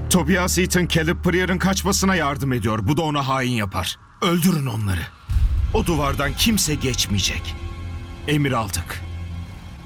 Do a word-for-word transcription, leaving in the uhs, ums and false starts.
Tobias Ethan Caleb Pryor'ın kaçmasına yardım ediyor. Bu da ona hain yapar. Öldürün onları. O duvardan kimse geçmeyecek. Emir aldık.